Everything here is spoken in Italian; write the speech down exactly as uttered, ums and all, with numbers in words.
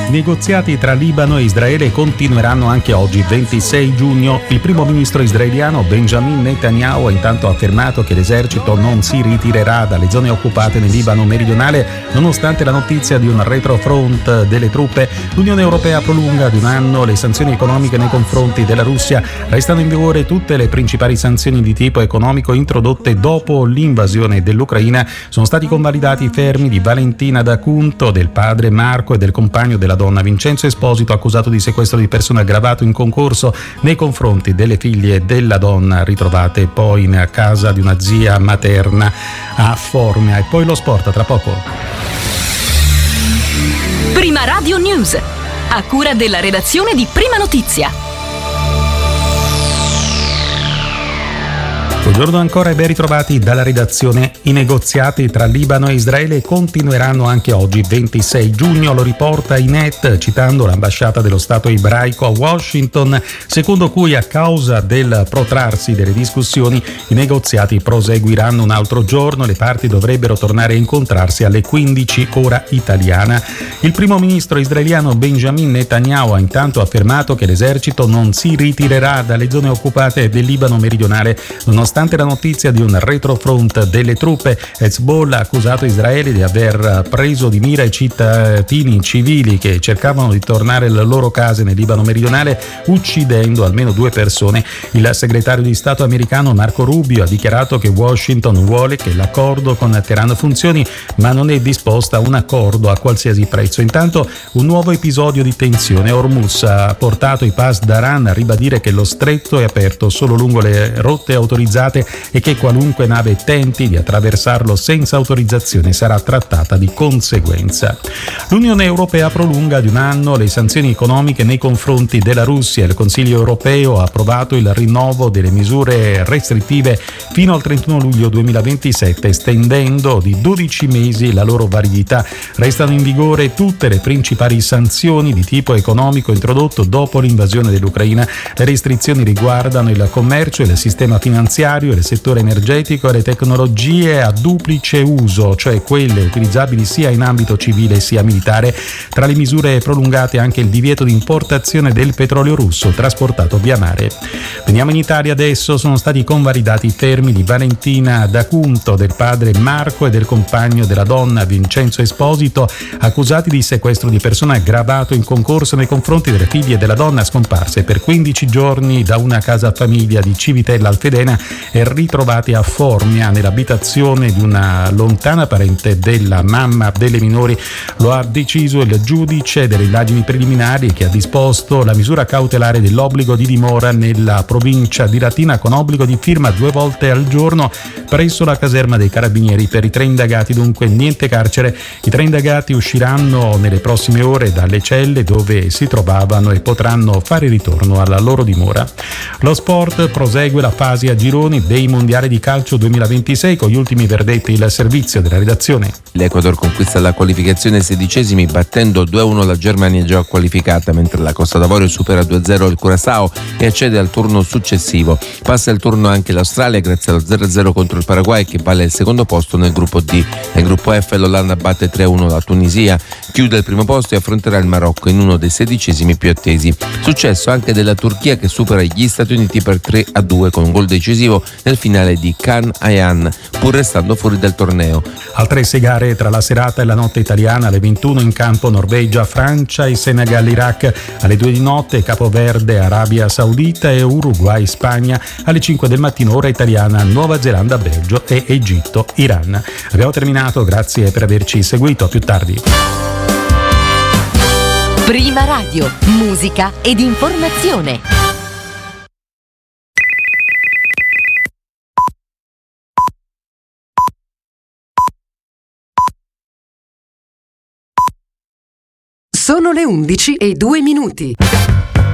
I negoziati tra Libano e Israele continueranno anche oggi, ventisei giugno. Il primo ministro israeliano Benjamin Netanyahu ha intanto affermato che l'esercito non si ritirerà dalle zone occupate nel Libano meridionale, nonostante la notizia di un retrofront delle truppe. L'Unione Europea prolunga di un anno le sanzioni economiche nei confronti della Russia. Restano in vigore tutte le principali sanzioni di tipo economico introdotte dopo l'invasione dell'Ucraina. Sono stati convalidati i fermi di Valentina D'Acunto, del padre Marco e del compagno della donna Vincenzo Esposito, accusato di sequestro di persona aggravato in concorso nei confronti delle figlie della donna ritrovate poi in casa di una zia materna a Formia. E poi lo sport tra poco. Prima Radio News, a cura della redazione di Prima Notizia. Buongiorno ancora e ben ritrovati dalla redazione. I negoziati tra Libano e Israele continueranno anche oggi, ventisei giugno, lo riporta I N E T citando l'ambasciata dello Stato ebraico a Washington, secondo cui a causa del protrarsi delle discussioni i negoziati proseguiranno un altro giorno. Le parti dovrebbero tornare a incontrarsi alle quindici ora italiana. Il primo ministro israeliano Benjamin Netanyahu ha intanto affermato che l'esercito non si ritirerà dalle zone occupate del Libano meridionale, nonostante Nonostante la notizia di un retrofront delle truppe. Hezbollah ha accusato Israele di aver preso di mira i cittadini civili che cercavano di tornare alle loro case nel Libano meridionale, uccidendo almeno due persone. Il segretario di Stato americano Marco Rubio ha dichiarato che Washington vuole che l'accordo con Teheran funzioni, ma non è disposta a un accordo a qualsiasi prezzo. Intanto un nuovo episodio di tensione. Hormuz ha portato i Pasdaran a ribadire che lo stretto è aperto solo lungo le rotte autorizzate e che qualunque nave tenti di attraversarlo senza autorizzazione sarà trattata di conseguenza. L'Unione Europea prolunga di un anno le sanzioni economiche nei confronti della Russia. Il Consiglio Europeo ha approvato il rinnovo delle misure restrittive fino al trentuno luglio duemilaventisette, estendendo di dodici mesi la loro validità. Restano in vigore tutte le principali sanzioni di tipo economico introdotto dopo l'invasione dell'Ucraina. Le restrizioni riguardano il commercio e il sistema finanziario, il settore energetico e le tecnologie a duplice uso, cioè quelle utilizzabili sia in ambito civile sia militare. Tra le misure prolungate anche il divieto di importazione del petrolio russo trasportato via mare. Veniamo in Italia adesso. Sono stati convalidati i fermi di Valentina D'Acunto, del padre Marco e del compagno della donna Vincenzo Esposito, accusati di sequestro di persona aggravato in concorso nei confronti delle figlie della donna scomparse per quindici giorni da una casa famiglia di Civitella Alfedena e ritrovati a Formia nell'abitazione di una lontana parente della mamma delle minori. Lo ha deciso il giudice delle indagini preliminari, che ha disposto la misura cautelare dell'obbligo di dimora nella provincia di Latina con obbligo di firma due volte al giorno presso la caserma dei Carabinieri. Per i tre indagati dunque niente carcere. I tre indagati usciranno nelle prossime ore dalle celle dove si trovavano e potranno fare ritorno alla loro dimora. Lo sport prosegue la fase a gironi dei mondiali di calcio duemilaventisei con gli ultimi verdetti. Il servizio della redazione. L'Ecuador conquista la qualificazione ai sedicesimi battendo due a uno la Germania già qualificata, mentre la Costa d'Avorio supera due a zero il Curaçao e accede al turno successivo. Passa il turno anche l'Australia grazie allo zero a zero contro il Paraguay, che vale il secondo posto nel gruppo D. Nel gruppo F l'Olanda batte tre a uno la Tunisia, chiude il primo posto e affronterà il Marocco in uno dei sedicesimi più attesi. Successo anche della Turchia, che supera gli Stati Uniti per tre a due con un gol decisivo nel finale di Can Ayhan, pur restando fuori dal torneo. Altre sei gare tra la serata e la notte italiana. Alle ventuno in campo Norvegia, Francia e Senegal, Iraq. Alle due di notte Capoverde, Arabia Saudita e Uruguay, Spagna. Alle cinque del mattino ora italiana, Nuova Zelanda, Belgio e Egitto, Iran. Abbiamo terminato, grazie per averci seguito, a più tardi. Prima Radio, musica ed informazione. Sono le undici e due minuti.